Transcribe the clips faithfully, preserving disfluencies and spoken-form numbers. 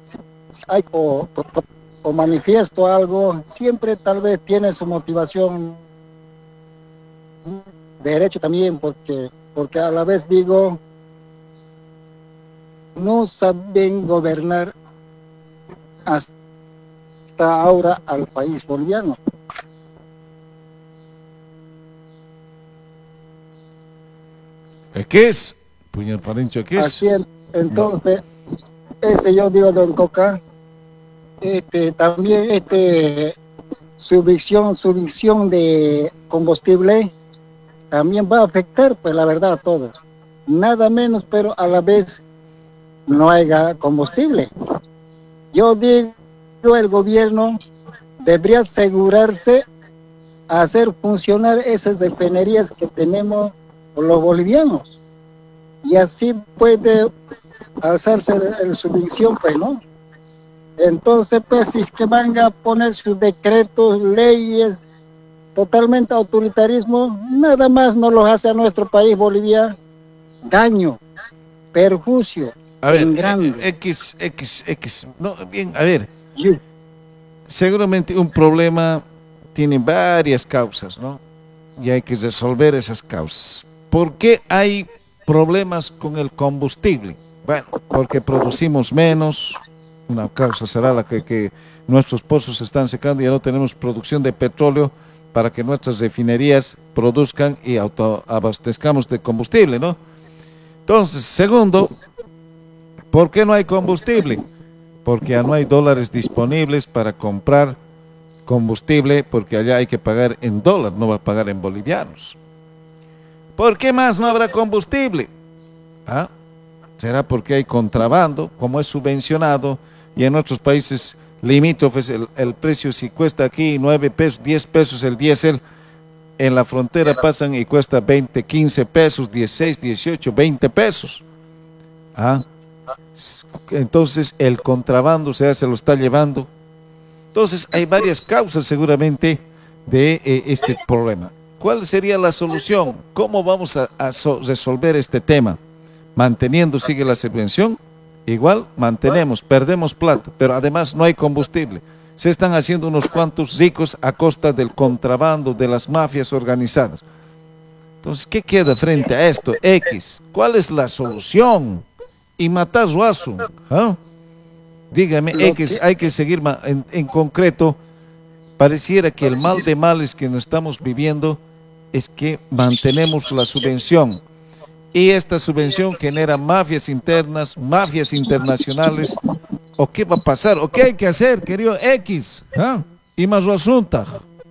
si hay o, o, o manifiesto algo, siempre tal vez tiene su motivación, derecho también, porque, porque a la vez digo, no saben gobernar hasta ahora al país boliviano. ¿Qué es? Puñal Parincho, ¿qué es? Así entonces, ese yo digo, don Coca, este, también este, su visión, su visión de combustible también va a afectar, pues la verdad, a todos. Nada menos, pero a la vez no haya combustible. Yo digo, el gobierno debería asegurarse a hacer funcionar esas refinerías que tenemos los bolivianos. Y así puede alzarse el subvención, pues, ¿no? Entonces, pues, si es que van a poner sus decretos, leyes, totalmente autoritarismo, nada más no los hace a nuestro país, Bolivia, daño, perjuicio, A ver, en grande. X, X, X. No, bien, a ver. Yo. Seguramente un problema tiene varias causas, ¿no? Y hay que resolver esas causas. ¿Por qué hay problemas con el combustible? Bueno, porque producimos menos. Una causa será la que, que nuestros pozos se están secando y ya no tenemos producción de petróleo para que nuestras refinerías produzcan y autoabastezcamos de combustible, ¿no? Entonces, segundo, ¿por qué no hay combustible? Porque ya no hay dólares disponibles para comprar combustible, porque allá hay que pagar en dólar, no va a pagar en bolivianos. ¿Por qué más no habrá combustible? ¿Ah? ¿Será porque hay contrabando, como es subvencionado, y en otros países limítrofes el, el precio si cuesta aquí nueve pesos, diez pesos el diésel, en la frontera pasan y cuesta veinte, quince pesos, dieciséis, dieciocho, veinte pesos? ¿Ah? Entonces el contrabando se, se lo está llevando. Entonces hay varias causas seguramente de eh, este problema. ¿Cuál sería la solución? ¿Cómo vamos a, a so resolver este tema? Manteniendo, sigue la subvención, igual mantenemos, perdemos plata, pero además no hay combustible. Se están haciendo unos cuantos ricos a costa del contrabando, de las mafias organizadas. Entonces, ¿qué queda frente a esto? X, ¿cuál es la solución? Y matar Zuazo, ¿ah? Dígame, X, hay que seguir en, en concreto. Pareciera que el mal de males que nos estamos viviendo es que mantenemos la subvención. Y esta subvención genera mafias internas, mafias internacionales. ¿O qué va a pasar? ¿O qué hay que hacer, querido X? ¿Ah? Y más asunto.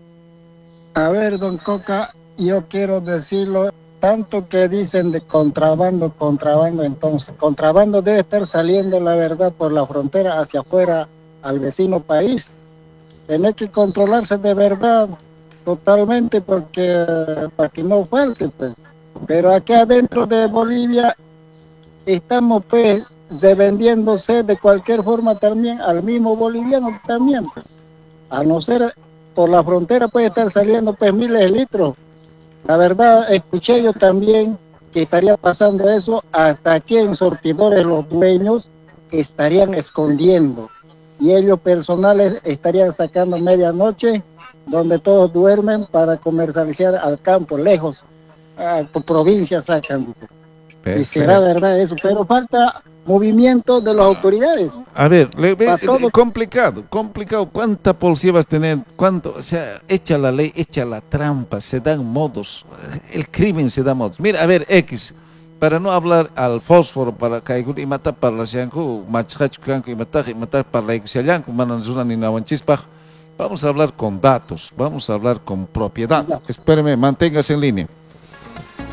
A ver, don Coca, yo quiero decirlo, tanto que dicen de contrabando, contrabando, entonces, contrabando debe estar saliendo, la verdad, por la frontera hacia afuera al vecino país. Tiene que controlarse de verdad, totalmente, porque para que no falte, pues. Pero aquí adentro de Bolivia estamos pues revendiéndose de cualquier forma también al mismo boliviano también, pues. A no ser por la frontera puede estar saliendo pues miles de litros. La verdad escuché yo también que estaría pasando eso, hasta aquí en sortidores los dueños estarían escondiendo y ellos personales estarían sacando medianoche donde todos duermen para comercializar al campo, lejos. Ah, por provincia sacan, dice. Si será verdad eso, pero falta movimiento de las autoridades. A ver, le, le, le, complicado, complicado. ¿Cuánta policía vas a tener? ¿Cuánto? O sea, echa la ley, echa la trampa, se dan modos. El crimen se da modos. Mira, a ver, X, para no hablar al fósforo, para caigur y matar para la sianku, machachu canco y matar y matar para la ixayanku, mananzuna ni nawanchispaj. Vamos a hablar con datos, vamos a hablar con propiedad. Espéreme, manténgase en línea.